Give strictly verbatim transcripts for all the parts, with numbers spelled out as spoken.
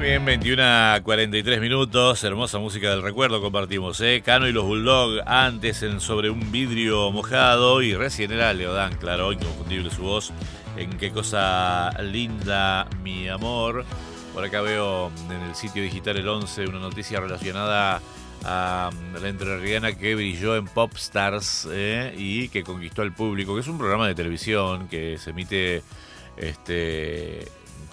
Bien, veintiuno a cuarenta y tres minutos, hermosa música del recuerdo compartimos, ¿eh? Cano y los Bulldog, antes en Sobre un vidrio mojado, y recién era Leodán, claro, inconfundible su voz, en Qué cosa linda, mi amor. Por acá veo en el sitio digital El once una noticia relacionada a la entrerriana que brilló en Popstars, ¿eh? Y que conquistó al público, que es un programa de televisión que se emite este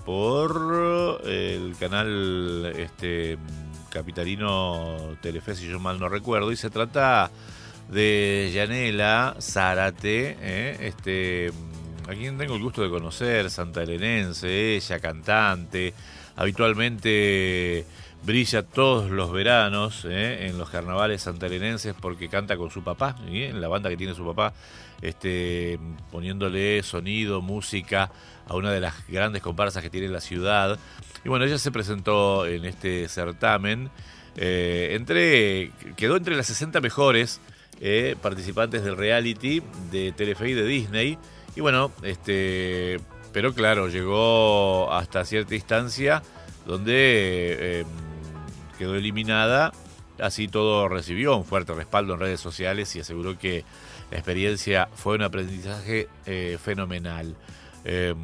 por el canal este capitalino Telefe, si yo mal no recuerdo, y se trata de Yanela Zárate, ¿eh? este a quien tengo el gusto de conocer, santaelenense, ella cantante, habitualmente brilla todos los veranos, ¿eh? en los carnavales santaelenenses porque canta con su papá, ¿eh? en la banda que tiene su papá, este, poniéndole sonido, música a una de las grandes comparsas que tiene la ciudad. Y bueno, ella se presentó en este certamen, eh, entre, quedó entre las sesenta mejores eh, participantes del reality de Telefe y de Disney. Y bueno, este, pero claro, llegó hasta cierta instancia donde eh, quedó eliminada. Así todo recibió un fuerte respaldo en redes sociales y aseguró que la experiencia fue un aprendizaje eh, fenomenal. Eh,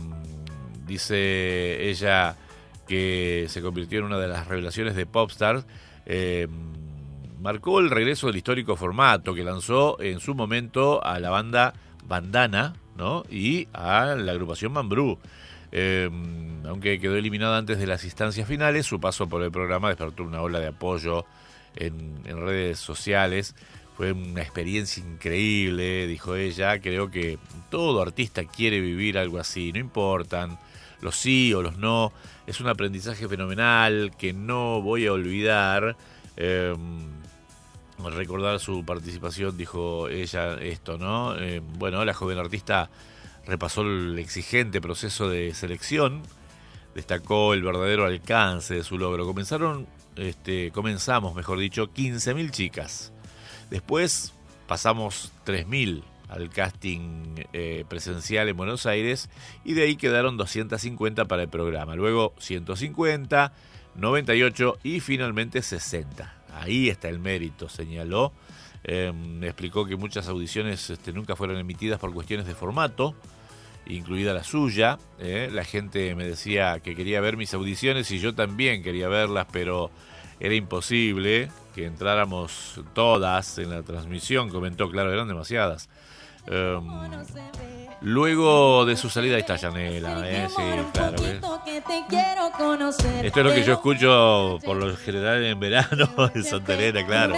dice ella que se convirtió en una de las revelaciones de Popstars. Eh, marcó el regreso del histórico formato que lanzó en su momento a la banda Bandana, ¿no? Y a la agrupación Mambrú. Eh, aunque quedó eliminada antes de las instancias finales, su paso por el programa despertó una ola de apoyo en, en redes sociales. Fue una experiencia increíble, dijo ella. Creo que todo artista quiere vivir algo así, no importan los sí o los no. Es un aprendizaje fenomenal que no voy a olvidar. Eh, al recordar su participación, dijo ella esto, ¿no? Eh, bueno, la joven artista repasó el exigente proceso de selección, destacó el verdadero alcance de su logro. Comenzaron, este, comenzamos, mejor dicho, quince mil chicas. Después pasamos tres mil al casting eh, presencial en Buenos Aires y de ahí quedaron doscientas cincuenta para el programa. Luego ciento cincuenta, noventa y ocho y finalmente sesenta. Ahí está el mérito, señaló. Eh, explicó que muchas audiciones este, nunca fueron emitidas por cuestiones de formato, incluida la suya. Eh. La gente me decía que quería ver mis audiciones y yo también quería verlas, pero era imposible que entráramos todas en la transmisión, comentó. Claro, eran demasiadas. Eh, luego de su salida, ahí está Yanela, eh, sí, claro. ¿Ves? Esto es lo que yo escucho por lo general en verano en Santa Elena, claro.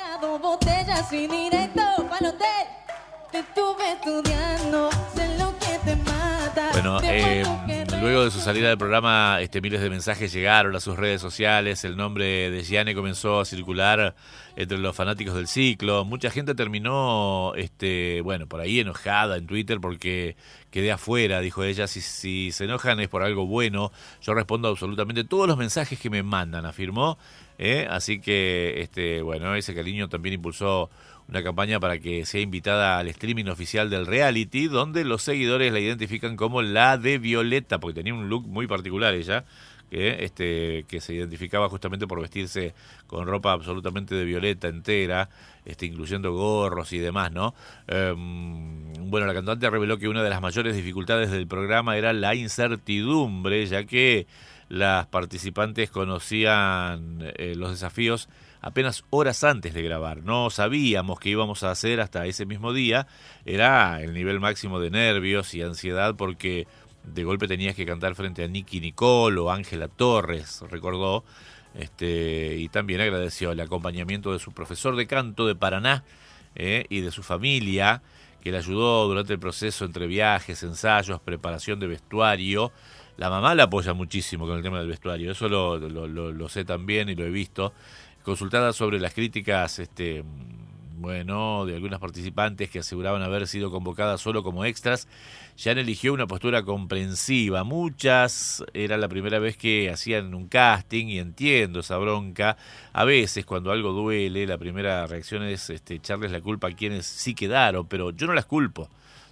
Bueno, eh, luego de su salida del programa, este, miles de mensajes llegaron a sus redes sociales. El nombre de Gianne comenzó a circular entre los fanáticos del ciclo. Mucha gente terminó, este, bueno, por ahí enojada en Twitter porque quedé afuera, dijo ella. Si, si se enojan es por algo bueno. Yo respondo absolutamente todos los mensajes que me mandan, afirmó. ¿eh? Así que, este, bueno, ese cariño también impulsó una campaña para que sea invitada al streaming oficial del reality, donde los seguidores la identifican como la de Violeta, porque tenía un look muy particular ella, que, este, que se identificaba justamente por vestirse con ropa absolutamente de violeta entera, este, incluyendo gorros y demás, ¿no? Eh, bueno, la cantante reveló que una de las mayores dificultades del programa era la incertidumbre, ya que las participantes conocían eh, los desafíos apenas horas antes de grabar. No sabíamos qué íbamos a hacer hasta ese mismo día. Era el nivel máximo de nervios y ansiedad porque de golpe tenías que cantar frente a Nicky Nicole o Ángela Torres, recordó. Este, y también agradeció el acompañamiento de su profesor de canto de Paraná eh, y de su familia, que le ayudó durante el proceso entre viajes, ensayos, preparación de vestuario. La mamá la apoya muchísimo con el tema del vestuario, eso lo, lo, lo, lo sé también y lo he visto. Consultada sobre las críticas, este, bueno, de algunas participantes que aseguraban haber sido convocadas solo como extras, Jan eligió una postura comprensiva. Muchas era la primera vez que hacían un casting y entiendo esa bronca. A veces cuando algo duele, la primera reacción es este, echarles la culpa a quienes sí quedaron, pero yo no las culpo.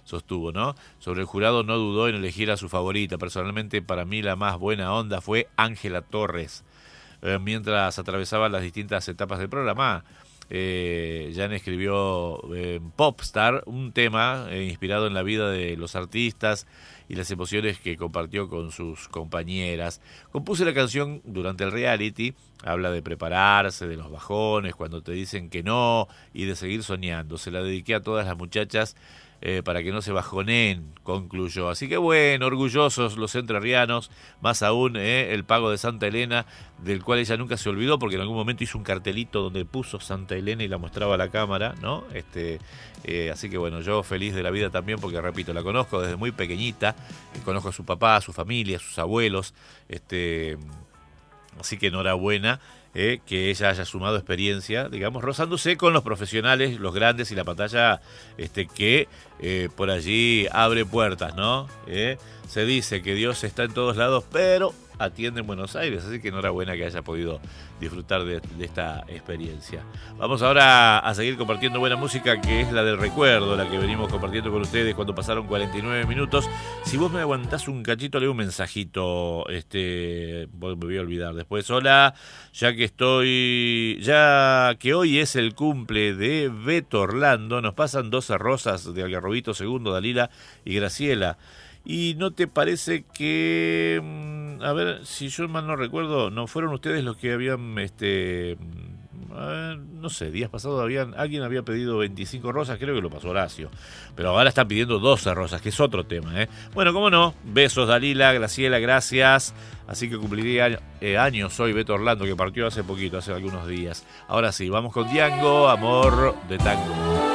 sostuvo, ¿no? Sobre el jurado no dudó en elegir a su favorita. Personalmente, para mí la más buena onda fue Ángela Torres. Eh, mientras atravesaba las distintas etapas del programa, eh, Jan escribió eh, Popstar, un tema eh, inspirado en la vida de los artistas y las emociones que compartió con sus compañeras. Compuse la canción durante el reality, habla de prepararse, de los bajones, cuando te dicen que no y de seguir soñando. Se la dediqué a todas las muchachas eh, para que no se bajoneen, concluyó. Así que bueno, orgullosos los entrerrianos, más aún eh, el pago de Santa Elena, del cual ella nunca se olvidó, porque en algún momento hizo un cartelito donde puso Santa Elena y la mostraba a la cámara, ¿no? Este, eh, así que bueno, yo feliz de la vida también, porque repito, la conozco desde muy pequeñita, eh, conozco a su papá, a su familia, a sus abuelos, este, así que enhorabuena. Eh, que ella haya sumado experiencia, digamos, rozándose con los profesionales, los grandes y la pantalla este, que eh, por allí abre puertas, ¿no? Eh, se dice que Dios está en todos lados, pero atiende en Buenos Aires, así que enhorabuena que haya podido disfrutar de, de esta experiencia. Vamos ahora a seguir compartiendo buena música, que es la del recuerdo, la que venimos compartiendo con ustedes cuando pasaron cuarenta y nueve minutos. Si vos me aguantás un cachito, leo un mensajito, este, me voy a olvidar después. Hola, ya que estoy, ya que hoy es el cumple de Beto Orlando, nos pasan doce rosas de Algarrobito segundo, Dalila y Graciela. ¿Y no te parece que, a ver, si yo mal no recuerdo, no fueron ustedes los que habían, este, a ver, no sé, días pasados habían, alguien había pedido veinticinco rosas, creo que lo pasó Horacio, pero ahora están pidiendo doce rosas, que es otro tema, ¿eh? Bueno, cómo no, besos Dalila, Graciela, gracias. Así que cumpliría eh, años hoy Beto Orlando, que partió hace poquito, hace algunos días. Ahora sí, vamos con Diango, Amor de Tango.